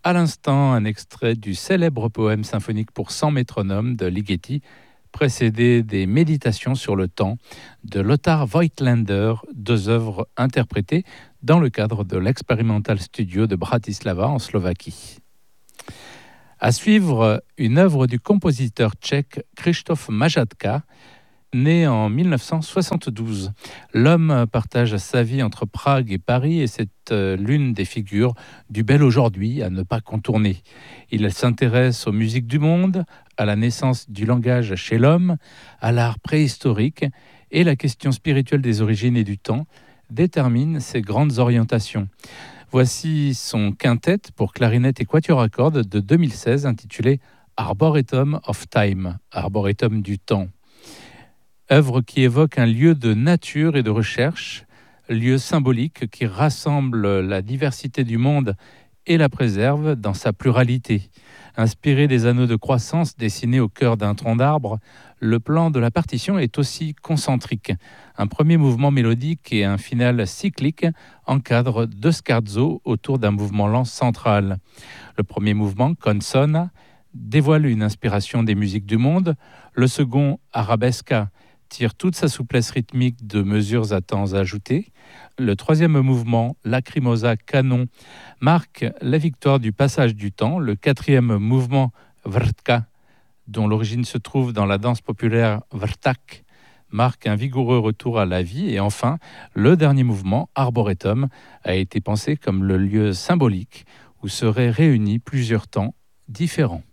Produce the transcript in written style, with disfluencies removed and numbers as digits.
À l'instant, un extrait du célèbre poème symphonique pour 100 métronomes de Ligeti, précédé des Méditations sur le temps de Lothar Voigtländer, deux œuvres interprétées dans le cadre de l'Experimental Studio de Bratislava en Slovaquie. À suivre, une œuvre du compositeur tchèque Krzysztof Majadka, né en 1972. L'homme partage sa vie entre Prague et Paris et c'est l'une des figures du bel aujourd'hui à ne pas contourner. Il s'intéresse aux musiques du monde, à la naissance du langage chez l'homme, à l'art préhistorique et la question spirituelle des origines et du temps détermine ses grandes orientations. Voici son quintet pour clarinette et quatuor à cordes de 2016 intitulé Arboretum of Time, Arboretum du temps. Œuvre qui évoque un lieu de nature et de recherche, lieu symbolique qui rassemble la diversité du monde et la préserve dans sa pluralité. Inspiré des anneaux de croissance dessinés au cœur d'un tronc d'arbre, le plan de la partition est aussi concentrique. Un premier mouvement mélodique et un final cyclique encadrent deux scherzo autour d'un mouvement lent central. Le premier mouvement, Consona, dévoile une inspiration des musiques du monde. Le second, Arabesca, tire toute sa souplesse rythmique de mesures à temps ajoutés. Le troisième mouvement, Lacrimosa Canon, marque la victoire du passage du temps. Le quatrième mouvement, Vrtka, dont l'origine se trouve dans la danse populaire Vrtak, marque un vigoureux retour à la vie. Et enfin, le dernier mouvement, Arboretum, a été pensé comme le lieu symbolique où seraient réunis plusieurs temps différents.